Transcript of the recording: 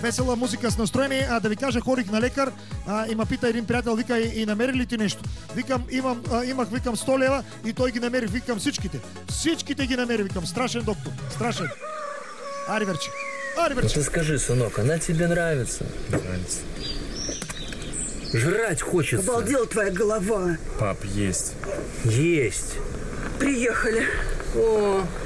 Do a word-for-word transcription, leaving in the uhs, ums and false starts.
весела музика с настроение. А да ви кажа, ходих на лекар а, и ме пита един приятел, вика, и, и намери ли ти нещо? Викам, имам, а, имах, викам, сто лева и той ги намери, викам, всичките. Всичките ги намери, викам, страшен доктор, страшен. Ариверче, ариверче. Ну ты скажи, сынок, она тебе нравится? Нравится. Жрать хочется. Обалдела твоя голова. Пап, есть. Есть. Приехали. О,